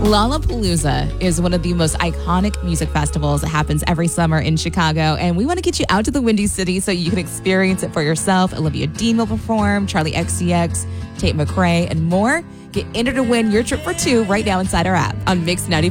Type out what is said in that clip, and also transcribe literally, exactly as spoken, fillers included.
Lollapalooza is one of the most iconic music festivals that happens every summer in Chicago, and we want to get you out to the Windy City so you can experience it for yourself. Olivia Dean will perform, Charlie X C X, Tate McRae, and more. Get entered to win your trip for two right now inside our app on Mix ninety-five.